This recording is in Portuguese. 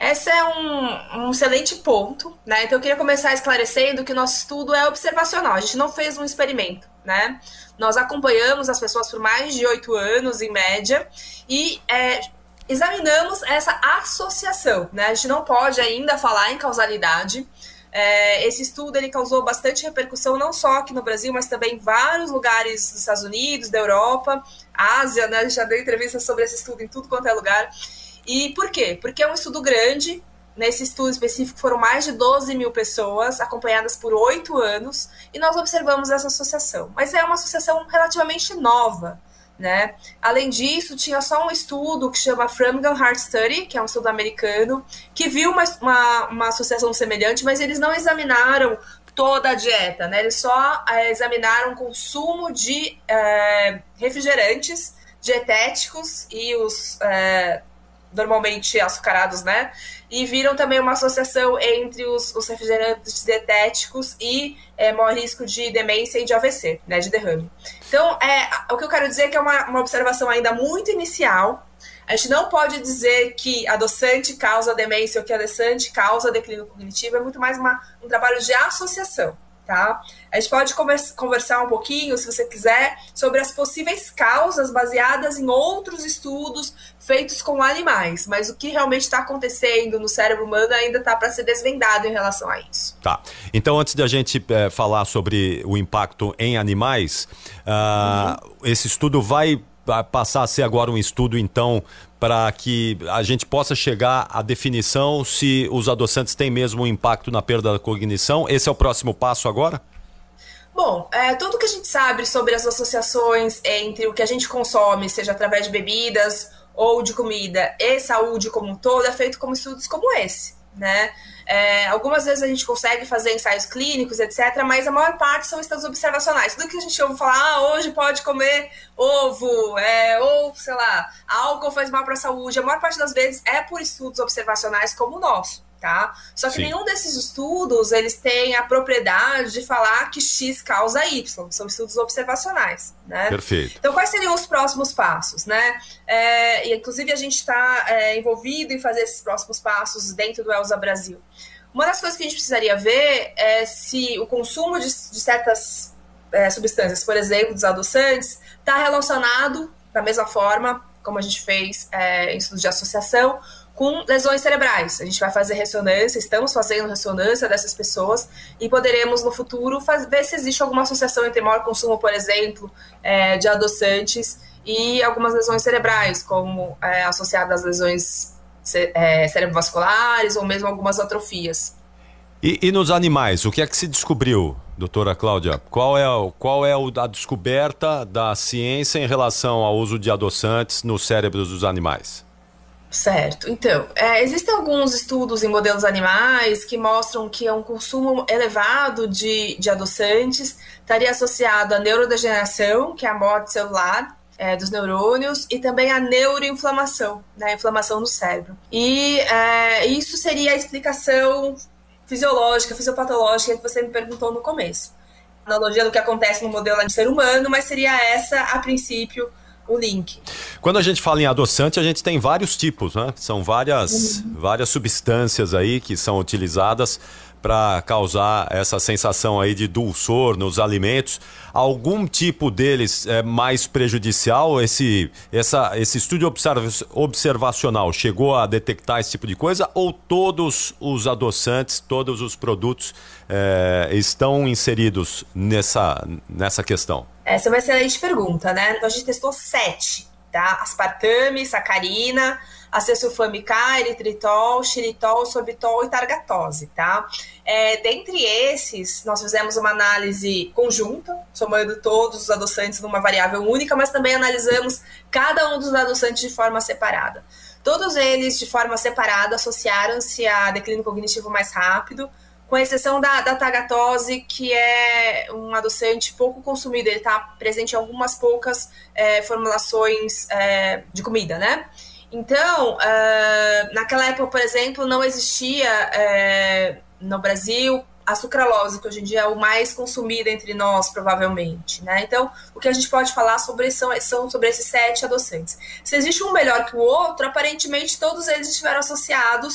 Esse é um excelente ponto, né? Então eu queria começar esclarecendo que o nosso estudo é observacional, a gente não fez um experimento, né? Nós acompanhamos as pessoas por mais de 8 anos, em média, e examinamos essa associação, né? A gente não pode ainda falar em causalidade. Esse estudo ele causou bastante repercussão, não só aqui no Brasil, mas também em vários lugares dos Estados Unidos, da Europa, Ásia, né? A gente já deu entrevistas sobre esse estudo em tudo quanto é lugar. E por quê? Porque é um estudo grande. Nesse estudo específico foram mais de 12 mil pessoas, acompanhadas por 8 anos, e nós observamos essa associação. Mas é uma associação relativamente nova, né? Além disso, tinha só um estudo que chama Framingham Heart Study, que é um estudo americano, que viu uma associação semelhante, mas eles não examinaram toda a dieta, né? Eles só examinaram o consumo de refrigerantes dietéticos e os normalmente açucarados, né? E viram também uma associação entre os refrigerantes dietéticos e maior risco de demência e de AVC, né? De derrame. Então, o que eu quero dizer é que é uma observação ainda muito inicial. A gente não pode dizer que adoçante causa demência ou que adoçante causa declínio cognitivo, é muito mais um trabalho de associação, tá? A gente pode conversar um pouquinho, se você quiser, sobre as possíveis causas baseadas em outros estudos feitos com animais, mas o que realmente está acontecendo no cérebro humano ainda está para ser desvendado em relação a isso. Tá, então antes da gente falar sobre o impacto em animais, esse estudo vai passar a ser agora um estudo, então, para que a gente possa chegar à definição se os adoçantes têm mesmo um impacto na perda da cognição. Esse é o próximo passo agora? Bom, tudo que a gente sabe sobre as associações entre o que a gente consome, seja através de bebidas ou de comida, e saúde como um todo, é feito com estudos como esse, né? Algumas vezes a gente consegue fazer ensaios clínicos, etc., mas a maior parte são estudos observacionais. Tudo que a gente ouve falar, hoje pode comer ovo, ou, sei lá, álcool faz mal para a saúde, a maior parte das vezes é por estudos observacionais como o nosso, tá? Só que Sim. Nenhum desses estudos, eles têm a propriedade de falar que X causa Y, são estudos observacionais, né? Perfeito. Então, quais seriam os próximos passos, né? E, inclusive, a gente está envolvido em fazer esses próximos passos dentro do ELSA Brasil. Uma das coisas que a gente precisaria ver é se o consumo de certas substâncias, por exemplo, dos adoçantes, está relacionado, da mesma forma como a gente fez em estudos de associação, com lesões cerebrais. A gente vai fazer ressonância, estamos fazendo ressonância dessas pessoas e poderemos no futuro ver se existe alguma associação entre maior consumo, por exemplo, de adoçantes e algumas lesões cerebrais, como associadas às lesões cerebrovasculares ou mesmo algumas atrofias. E nos animais, o que é que se descobriu, doutora Cláudia? Qual é a descoberta da ciência em relação ao uso de adoçantes nos cérebros dos animais? Certo. Então, existem alguns estudos em modelos animais que mostram que um consumo elevado de adoçantes estaria associado à neurodegeneração, que é a morte celular dos neurônios, e também à neuroinflamação, né, a inflamação do cérebro. E isso seria a explicação fisiológica, fisiopatológica que você me perguntou no começo. Analogia do que acontece no modelo do ser humano, mas seria essa, a princípio, o link. Quando a gente fala em adoçante, a gente tem vários tipos, né? São várias substâncias aí que são utilizadas para causar essa sensação aí de dulçor nos alimentos. Algum tipo deles é mais prejudicial? Esse estudo observacional chegou a detectar esse tipo de coisa? Ou todos os adoçantes, todos os produtos estão inseridos nessa questão? Essa é uma excelente pergunta, né? Então a gente testou 7, tá? Aspartame, sacarina, acesulfame-K, eritritol, xilitol, sorbitol e targatose, tá? Dentre esses, nós fizemos uma análise conjunta, somando todos os adoçantes numa variável única, mas também analisamos cada um dos adoçantes de forma separada. Todos eles, de forma separada, associaram-se a declínio cognitivo mais rápido, com exceção da tagatose, que é um adoçante pouco consumido. Ele está presente em algumas poucas formulações de comida, né? Então, naquela época, por exemplo, não existia no Brasil a sucralose, que hoje em dia é o mais consumido entre nós, provavelmente, né? Então, o que a gente pode falar são sobre esses 7 adoçantes. Se existe um melhor que o outro, aparentemente todos eles estiveram associados